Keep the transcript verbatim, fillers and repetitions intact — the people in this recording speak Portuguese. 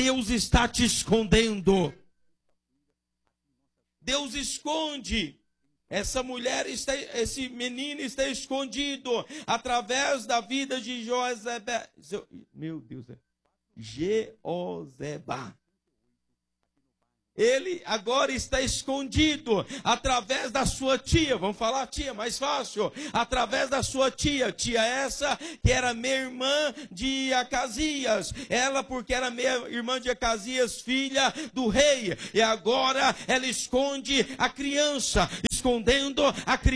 Deus está te escondendo. Deus esconde. Essa mulher, está, esse menino está escondido através da vida de Josebe. Meu Deus, Jeozeba. Ele agora está escondido através da sua tia. Vamos falar tia, mais fácil. Através da sua tia. Tia essa que era minha irmã de Acasias. Ela porque era minha irmã de Acasias, filha do rei. E agora ela esconde a criança. Escondendo a criança.